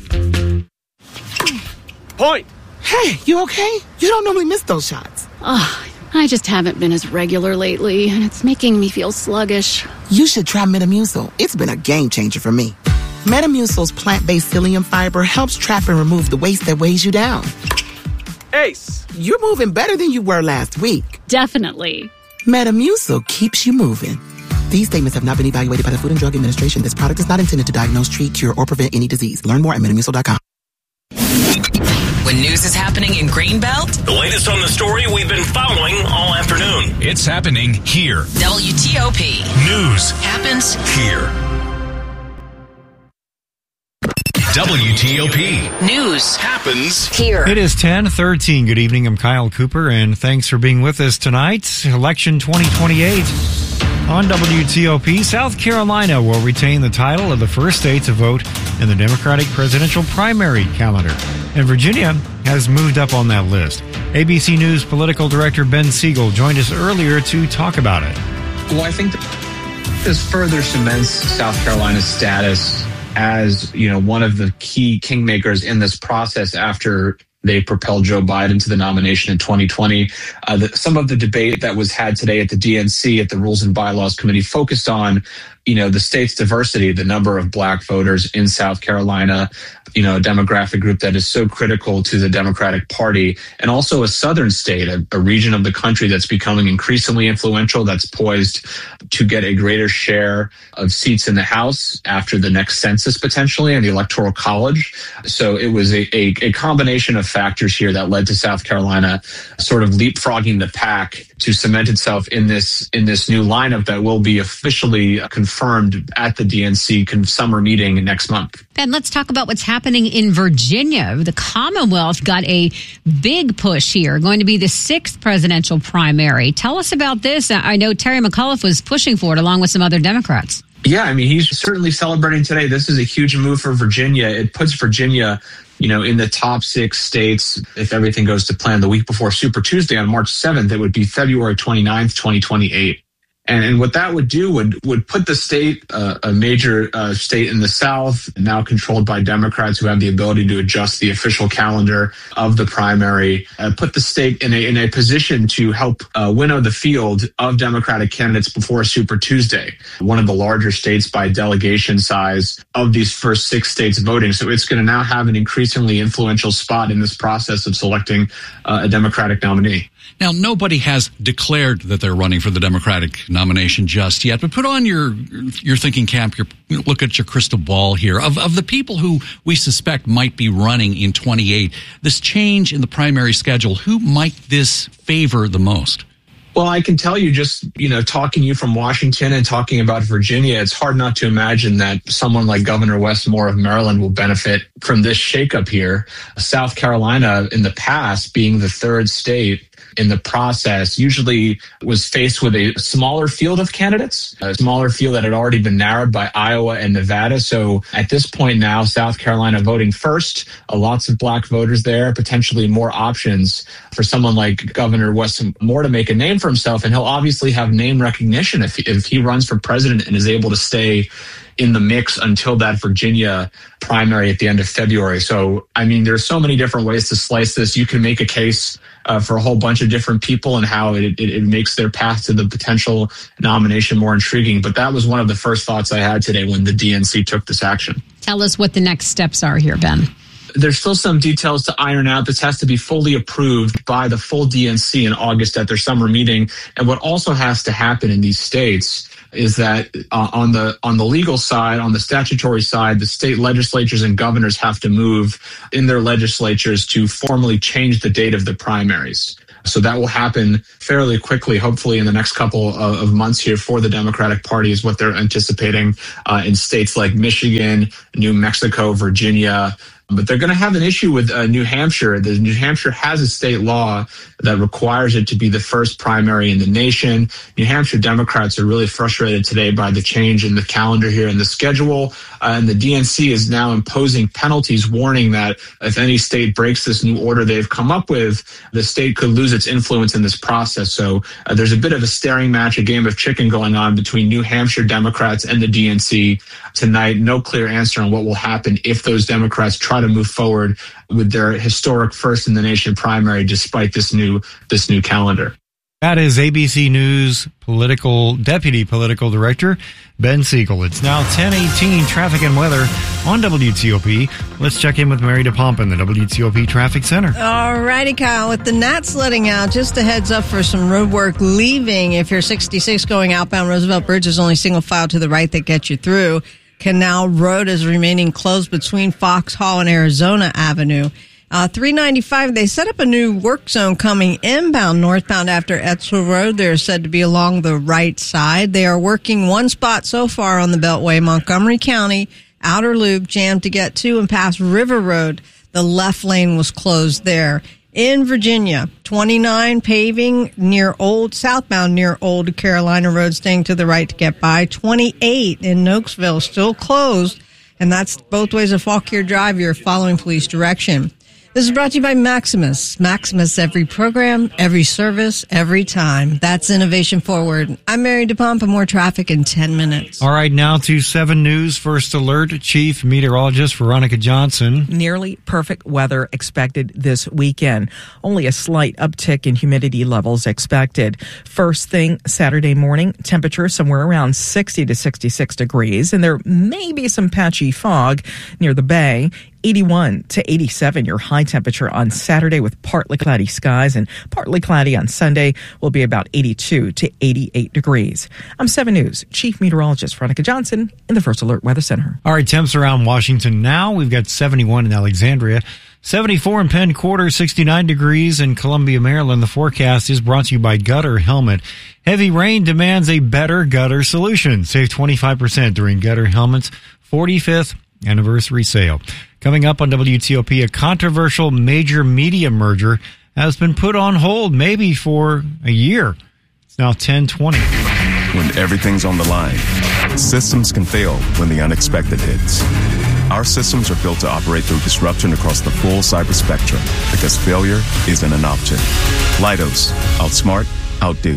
Point! Hey, you okay? You don't normally miss those shots. Oh, I just haven't been as regular lately, and it's making me feel sluggish. You should try Metamucil. It's been a game changer for me. Metamucil's plant-based psyllium fiber helps trap and remove the waste that weighs you down. Ace! You're moving better than you were last week. Definitely. Metamucil keeps you moving. These statements have not been evaluated by the Food and Drug Administration. This product is not intended to diagnose, treat, cure, or prevent any disease. Learn more at metamucil dot com. When news is happening in Greenbelt, the latest on the story we've been following all afternoon. It's happening here. W T O P. News happens here. W T O P. News happens here. It is ten thirteen. Good evening. I'm Kyle Cooper, and thanks for being with us tonight. Election twenty twenty-eight on W T O P. South Carolina will retain the title of the first state to vote in the Democratic presidential primary calendar, and Virginia has moved up on that list. A B C News political director Ben Siegel joined us earlier to talk about it. Well, I think this further cements South Carolina's status as, you know, one of the key kingmakers in this process after they propelled Joe Biden to the nomination in twenty twenty. Uh, the, some of the debate that was had today at the D N C, at the Rules and Bylaws Committee, focused on, you know, the state's diversity, the number of black voters in South Carolina, you know, a demographic group that is so critical to the Democratic Party, and also a southern state, a, a region of the country that's becoming increasingly influential, that's poised to get a greater share of seats in the House after the next census potentially and the Electoral College. So it was a, a, a combination of factors here that led to South Carolina sort of leapfrogging the pack to cement itself in this in this new lineup that will be officially confirmed at the D N C summer meeting next month. Ben, let's talk about what's happening in Virginia. The Commonwealth got a big push here, going to be the sixth presidential primary. Tell us about this. I know Terry McAuliffe was pushing for it along with some other Democrats. Yeah, I mean, he's certainly celebrating today. This is a huge move for Virginia. It puts Virginia, you know, in the top six states if everything goes to plan. The week before Super Tuesday on March seventh, it would be February twenty-ninth, twenty twenty-eight. And, and what that would do would would put the state, uh, a major uh, state in the South, now controlled by Democrats who have the ability to adjust the official calendar of the primary, uh, put the state in a in a position to help uh, winnow the field of Democratic candidates before Super Tuesday, one of the larger states by delegation size of these first six states voting. So it's going to now have an increasingly influential spot in this process of selecting uh, a Democratic nominee. Now, nobody has declared that they're running for the Democratic nomination just yet, but put on your your thinking cap, your look at your crystal ball here. Of of the people who we suspect might be running in twenty-eight, this change in the primary schedule, who might this favor the most? Well, I can tell you just, you know, talking to you from Washington and talking about Virginia, it's hard not to imagine that someone like Governor Wes Moore of Maryland will benefit from this shakeup here. South Carolina, in the past, being the third state in the process, usually was faced with a smaller field of candidates, a smaller field that had already been narrowed by Iowa and Nevada. So at this point now, South Carolina voting first, uh, lots of black voters there, potentially more options for someone like Governor Wes Moore to make a name for for himself, and he'll obviously have name recognition if, if he runs for president and is able to stay in the mix until that Virginia primary at the end of February. So, I mean, there's so many different ways to slice this. You can make a case uh, for a whole bunch of different people and how it, it, it makes their path to the potential nomination more intriguing. But that was one of the first thoughts I had today when the D N C took this action. Tell us what the next steps are here, Ben. There's still some details to iron out. This has to be fully approved by the full D N C in August at their summer meeting. And what also has to happen in these states is that uh, on the on the legal side, on the statutory side, the state legislatures and governors have to move in their legislatures to formally change the date of the primaries. So that will happen fairly quickly, hopefully in the next couple of, of months here for the Democratic Party is what they're anticipating uh, in states like Michigan, New Mexico, Virginia. But they're going to have an issue with uh, New Hampshire. The New Hampshire has a state law that requires it to be the first primary in the nation. New Hampshire Democrats are really frustrated today by the change in the calendar here and the schedule. Uh, and the D N C is now imposing penalties, warning that if any state breaks this new order they've come up with, the state could lose its influence in this process. So uh, there's a bit of a staring match, a game of chicken going on between New Hampshire Democrats and the D N C tonight. No clear answer on what will happen if those Democrats try to move forward with their historic first in the nation primary despite this new this new calendar. That is A B C News political deputy political director Ben Siegel. It's now ten eighteen, traffic and weather on W T O P. Let's check in with Mary DePompa in the W T O P Traffic Center. All righty, Kyle. With the gnats letting out, just a heads up for some road work leaving. If you're sixty-six going outbound Roosevelt Bridge, there's only single file to the right that gets you through. Canal Road is remaining closed between Foxhall and Arizona Avenue. Uh, three ninety-five, they set up a new work zone coming inbound northbound after Etzel Road. They're said to be along the right side. They are working one spot so far on the Beltway, Montgomery County, outer loop, jammed to get to and past River Road. The left lane was closed there. In Virginia, twenty-nine paving near Old, southbound near Old Carolina Road, staying to the right to get by. twenty-eight in Nokesville, still closed, and that's both ways of Fauquier Drive. You're following police direction. This is brought to you by Maximus. Maximus, every program, every service, every time. That's innovation forward. I'm Mary DePompa. More traffic in ten minutes. All right, now to seven News First Alert. Chief Meteorologist Veronica Johnson. Nearly perfect weather expected this weekend. Only a slight uptick in humidity levels expected. First thing Saturday morning, temperature somewhere around sixty to sixty-six degrees, and there may be some patchy fog near the bay. eighty-one to eighty-seven, your high temperature on Saturday with partly cloudy skies, and partly cloudy on Sunday will be about eighty-two to eighty-eight degrees. I'm seven News Chief Meteorologist Veronica Johnson in the First Alert Weather Center. All right, temps around Washington now. We've got seventy-one in Alexandria, seventy-four in Penn Quarter, sixty-nine degrees in Columbia, Maryland. The forecast is brought to you by Gutter Helmet. Heavy rain demands a better gutter solution. Save twenty-five percent during Gutter Helmet's forty-fifth anniversary sale. Coming up on W T O P, a controversial major media merger has been put on hold maybe for a year. It's now ten twenty. When everything's on the line, systems can fail when the unexpected hits. Our systems are built to operate through disruption across the full cyber spectrum because failure isn't an option. Leidos, outsmart, outdo.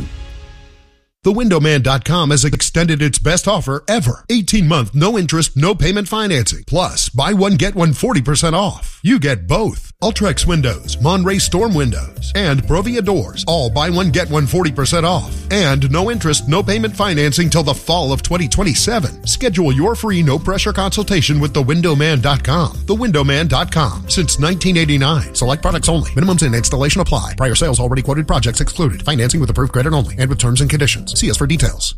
The window man dot com has extended its best offer ever. eighteen month, no interest, no payment financing. Plus, buy one, get one forty percent off. You get both. Ultrex Windows, Monterey Storm Windows, and Provia Doors. All buy one, get one forty percent off. And no interest, no payment financing till the fall of twenty twenty-seven. Schedule your free no-pressure consultation with the window man dot com. the window man dot com. Since nineteen eighty-nine. Select products only. Minimums and installation apply. Prior sales already quoted projects excluded. Financing with approved credit only and with terms and conditions. See us for details.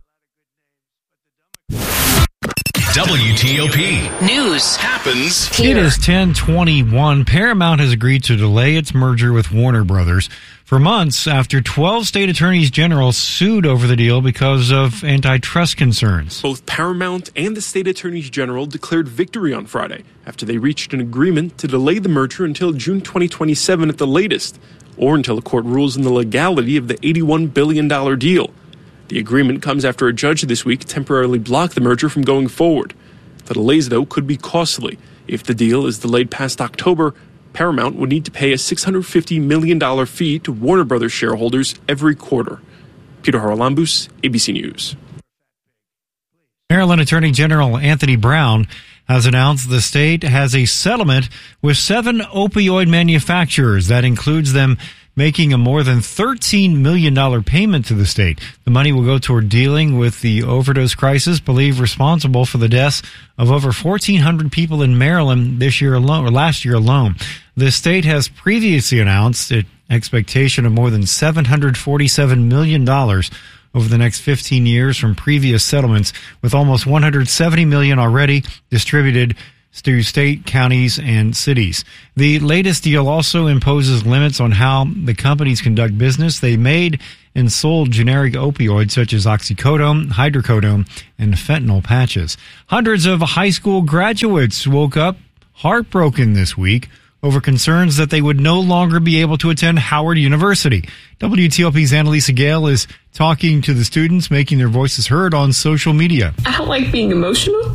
W T O P News happens here. It is ten twenty-one. Paramount has agreed to delay its merger with Warner Brothers for months after twelve state attorneys general sued over the deal because of antitrust concerns. Both Paramount and the state attorneys general declared victory on Friday after they reached an agreement to delay the merger until June twenty twenty-seven at the latest, or until the court rules in the legality of the eighty-one billion dollars deal. The agreement comes after a judge this week temporarily blocked the merger from going forward. The delays, though, could be costly. If the deal is delayed past October, Paramount would need to pay a six hundred fifty million dollars fee to Warner Brothers shareholders every quarter. Peter Haralambous, A B C News. Maryland Attorney General Anthony Brown has announced the state has a settlement with seven opioid manufacturers. That includes them making a more than thirteen million dollars payment to the state. The money will go toward dealing with the overdose crisis believed responsible for the deaths of over fourteen hundred people in Maryland this year alone, or last year alone. The state has previously announced its expectation of more than seven hundred forty-seven million dollars over the next fifteen years from previous settlements, with almost one hundred seventy million dollars already distributed to state, counties, and cities. The latest deal also imposes limits on how the companies conduct business. They made and sold generic opioids such as oxycodone, hydrocodone, and fentanyl patches. Hundreds of high school graduates woke up heartbroken this week over concerns that they would no longer be able to attend Howard University. W T O P's Annalisa Gale is talking to the students, making their voices heard on social media. I don't like being emotional.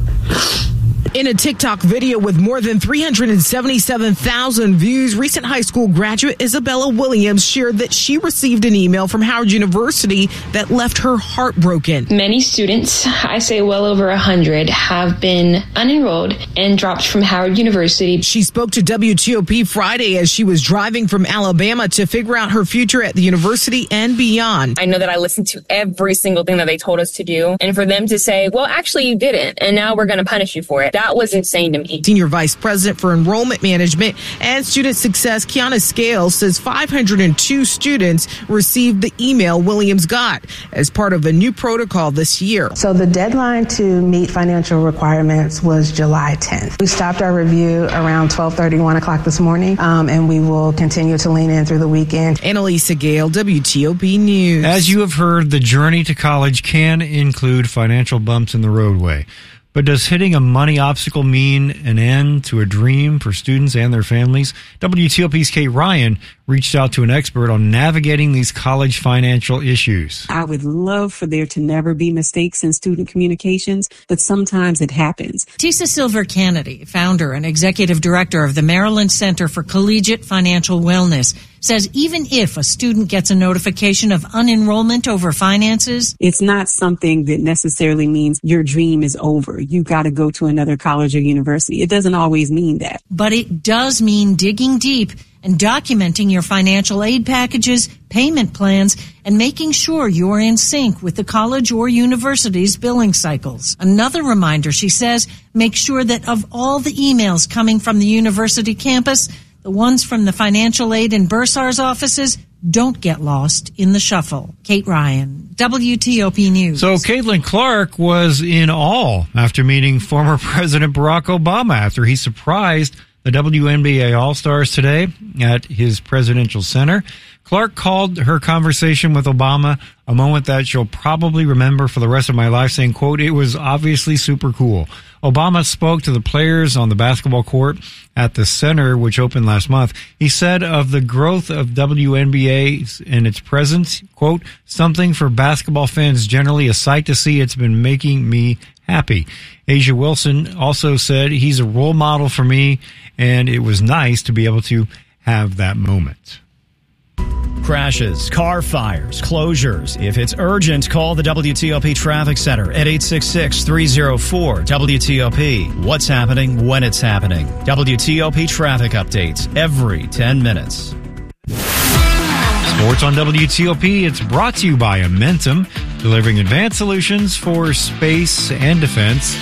In a TikTok video with more than three hundred seventy-seven thousand views, recent high school graduate Isabella Williams shared that she received an email from Howard University that left her heartbroken. Many students, I say well over a hundred, have been unenrolled and dropped from Howard University. She spoke to W T O P Friday as she was driving from Alabama to figure out her future at the university and beyond. I know that I listened to every single thing that they told us to do, and for them to say, well, actually you didn't, and now we're going to punish you for it. That was insane to me. Senior Vice President for Enrollment Management and Student Success, Kiana Scales, says five hundred two students received the email Williams got as part of a new protocol this year. So the deadline to meet financial requirements was July tenth. We stopped our review around twelve thirty, one o'clock this morning, um, and we will continue to lean in through the weekend. Annalisa Gale, W T O P News. As you have heard, the journey to college can include financial bumps in the roadway. But does hitting a money obstacle mean an end to a dream for students and their families? W T O P's Kate Ryan reached out to an expert on navigating these college financial issues. I would love for there to never be mistakes in student communications, but sometimes it happens. Tisa Silver Kennedy, founder and executive director of the Maryland Center for Collegiate Financial Wellness, says even if a student gets a notification of unenrollment over finances, it's not something that necessarily means your dream is over. You got to go to another college or university. It doesn't always mean that. But it does mean digging deep and documenting your financial aid packages, payment plans, and making sure you're in sync with the college or university's billing cycles. Another reminder, she says, make sure that of all the emails coming from the university campus, the ones from the financial aid and bursars offices don't get lost in the shuffle. Kate Ryan, W T O P News. So Caitlin Clark was in awe after meeting former President Barack Obama after he surprised the W N B A All-Stars today at his presidential center. Clark called her conversation with Obama a moment that she'll probably remember for the rest of my life, saying, quote, "It was obviously super cool." Obama spoke to the players on the basketball court at the center, which opened last month. He said of the growth of W N B A and its presence, quote, "Something for basketball fans generally, a sight to see. It's been making me happy." Asia Wilson also said, "He's a role model for me, and it was nice to be able to have that moment." Crashes, car fires, closures. If it's urgent, call the W T O P Traffic Center at eight six six, three oh four, W T O P. What's happening when it's happening. W T O P traffic updates every ten minutes. Sports on W T O P. It's brought to you by Amentum, delivering advanced solutions for space and defense.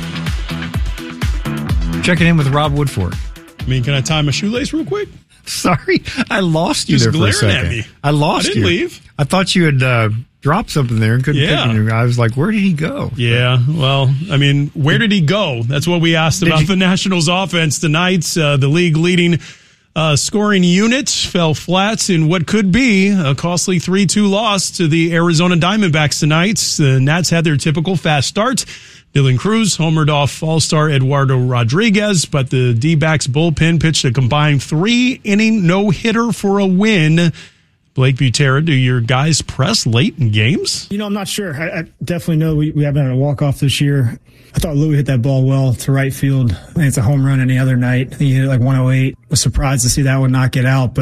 Checking in with Rob Woodford. I mean, can I tie my shoelace real quick? Sorry, I lost you Just there for a second. At me. I lost I didn't you. leave. I thought you had uh, dropped something there and couldn't yeah. pick it. I was like, where did he go? Yeah, well, I mean, where did he go? That's what we asked about you- the Nationals offense tonight. Uh, the league leading uh, scoring unit fell flat in what could be a costly three two loss to the Arizona Diamondbacks tonight. The Nats had their typical fast start. Dylan Cruz homered off All-Star Eduardo Rodriguez, but the D-backs bullpen pitched a combined three-inning no-hitter for a win. Blake Butera, do your guys press late in games? You know, I'm not sure. I, I definitely know we, we haven't had a walk-off this year. I thought Louis hit that ball well to right field. I think it's a home run any other night. He hit it like one oh eight. Was surprised to see that one not get out, but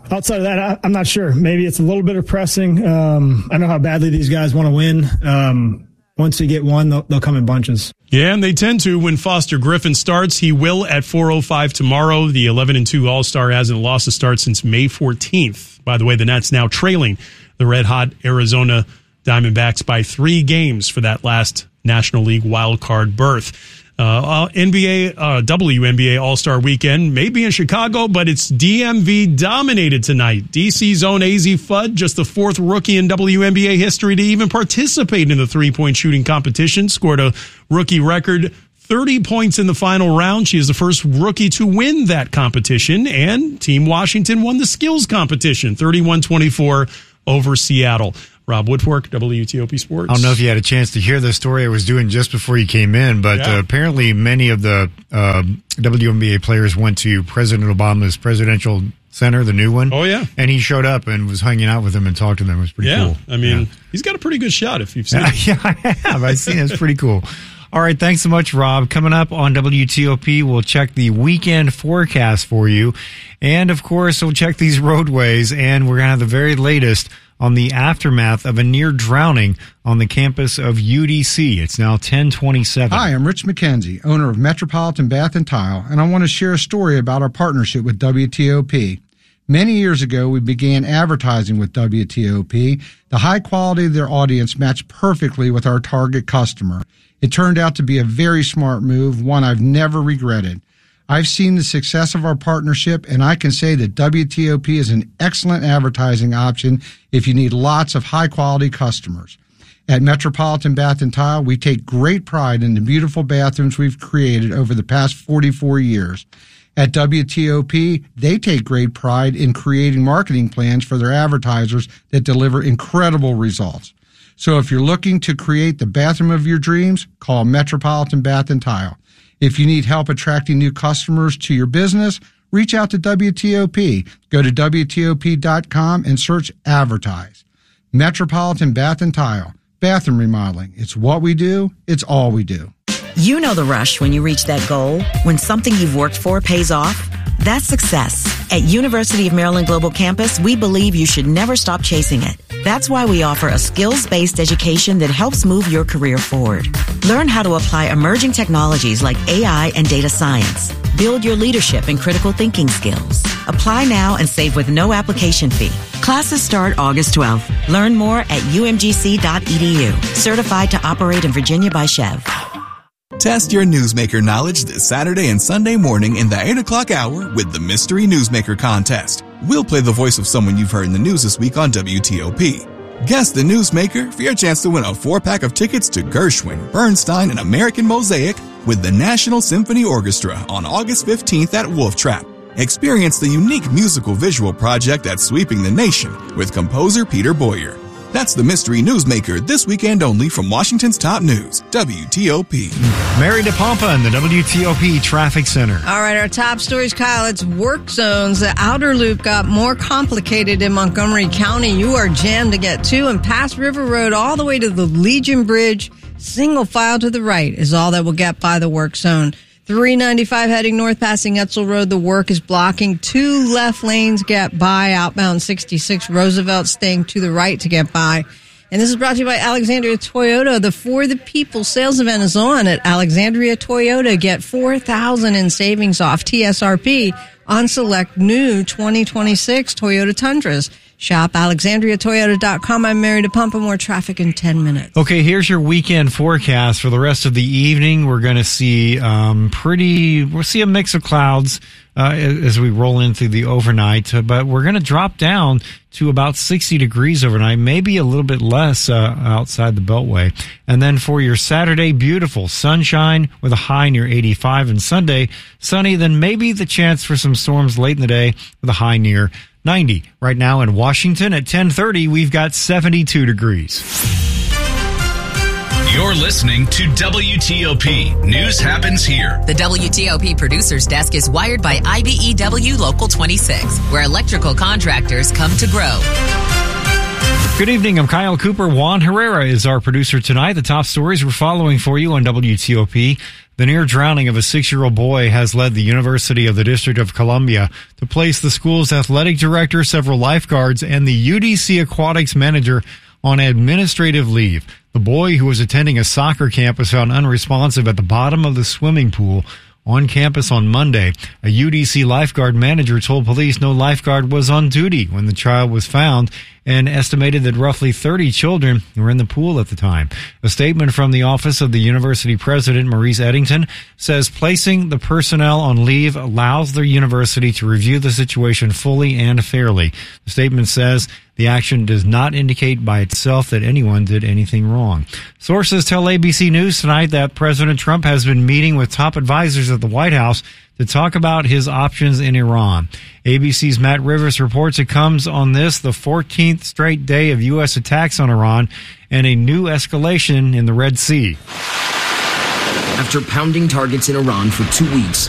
outside of that, I, I'm not sure. Maybe it's a little bit of pressing. Um, I know how badly these guys want to win. Um, once they get one, they'll, they'll come in bunches. Yeah, and they tend to when Foster Griffin starts. He will at four oh five tomorrow. The eleven and two All-Star hasn't lost a start since May fourteenth. By the way, the Nats now trailing the red-hot Arizona Diamondbacks by three games for that last National League wild card berth. Uh, N B A, uh, W N B A All-Star Weekend may be in Chicago, but it's D M V dominated tonight. D C's own A Z Fudd, just the fourth rookie in W N B A history to even participate in the three-point shooting competition, scored a rookie record thirty points in the final round. She is the first rookie to win that competition, and Team Washington won the skills competition, thirty-one twenty-four over Seattle. Rob Woodfork, W T O P Sports. I don't know if you had a chance to hear the story I was doing just before you came in, but yeah. uh, apparently many of the uh, W N B A players went to President Obama's presidential center, the new one. Oh, yeah. And he showed up and was hanging out with them and talked to them. It was pretty yeah. cool. I mean, yeah. he's got a pretty good shot if you've seen yeah, it. Yeah, I have. I've seen it. It's pretty cool. All right, thanks so much, Rob. Coming up on W T O P, we'll check the weekend forecast for you. And, of course, we'll check these roadways, and we're going to have the very latest on the aftermath of a near drowning on the campus of U D C. It's now ten twenty-seven. Hi, I'm Rich McKenzie, owner of Metropolitan Bath and Tile, and I want to share a story about our partnership with W T O P. Many years ago, we began advertising with W T O P. The high quality of their audience matched perfectly with our target customer. It turned out to be a very smart move, one I've never regretted. I've seen the success of our partnership, and I can say that W T O P is an excellent advertising option if you need lots of high-quality customers. At Metropolitan Bath and Tile, we take great pride in the beautiful bathrooms we've created over the past forty-four years. At W T O P, they take great pride in creating marketing plans for their advertisers that deliver incredible results. So if you're looking to create the bathroom of your dreams, call Metropolitan Bath and Tile. If you need help attracting new customers to your business, reach out to W T O P. Go to W T O P dot com and search Advertise. Metropolitan Bath and Tile. Bathroom remodeling. It's what we do. It's all we do. You know the rush when you reach that goal, when something you've worked for pays off. That's success. At University of Maryland Global Campus, we believe you should never stop chasing it. That's why we offer a skills-based education that helps move your career forward. Learn how to apply emerging technologies like A I and data science. Build your leadership and critical thinking skills. Apply now and save with no application fee. Classes start August twelfth. Learn more at U M G C dot E D U. Certified to operate in Virginia by Chev. Test your newsmaker knowledge this Saturday and Sunday morning in the eight o'clock hour with the Mystery Newsmaker Contest. We'll play the voice of someone you've heard in the news this week on W T O P. Guess the newsmaker for your chance to win a four-pack of tickets to Gershwin, Bernstein, and American Mosaic with the National Symphony Orchestra on August fifteenth at Wolf Trap. Experience the unique musical visual project that's sweeping the nation with composer Peter Boyer. That's the Mystery Newsmaker this weekend only from Washington's top news, W T O P. Mary DePompa in the W T O P Traffic Center. All right, our top stories, Kyle. It's work zones. The outer loop got more complicated in Montgomery County. You are jammed to get to and past River Road all the way to the Legion Bridge. Single file to the right is all that will get by the work zone. three ninety-five heading north passing Etzel Road. The work is blocking. Two left lanes get by. Outbound sixty-six Roosevelt staying to the right to get by. And this is brought to you by Alexandria Toyota. The For the People sales event is on at Alexandria Toyota. Get four thousand dollars in savings off T S R P on select new twenty twenty-six Toyota Tundras. Shop alexandria toyota dot com. I'm Mary DePompa. More traffic in ten minutes. Okay, here's your weekend forecast for the rest of the evening. We're going to see um, pretty, we'll see a mix of clouds uh, as we roll into the overnight, uh, but we're going to drop down to about sixty degrees overnight, maybe a little bit less uh, outside the Beltway. And then for your Saturday, beautiful sunshine with a high near eighty-five, and Sunday, sunny, then maybe the chance for some storms late in the day with a high near ninety. Right now in Washington at ten thirty, we've got seventy-two degrees. You're listening to W T O P. News happens here. The W T O P Producers Desk is wired by I B E W Local twenty-six, where electrical contractors come to grow. Good evening. I'm Kyle Cooper. Juan Herrera is our producer tonight. The top stories we're following for you on W T O P. The near drowning of a six-year-old boy has led the University of the District of Columbia to place the school's athletic director, several lifeguards, and the U D C aquatics manager on administrative leave. The boy, who was attending a soccer camp, was found unresponsive at the bottom of the swimming pool on campus on Monday. A U D C lifeguard manager told police no lifeguard was on duty when the child was found, and estimated that roughly thirty children were in the pool at the time. A statement from the office of the university president, Maurice Eddington, says placing the personnel on leave allows the university to review the situation fully and fairly. The statement says the action does not indicate by itself that anyone did anything wrong. Sources tell A B C News tonight that President Trump has been meeting with top advisors at the White House to talk about his options in Iran. A B C's Matt Rivers reports it comes on this, the fourteenth straight day of U S attacks on Iran, and a new escalation in the Red Sea. After pounding targets in Iran for two weeks,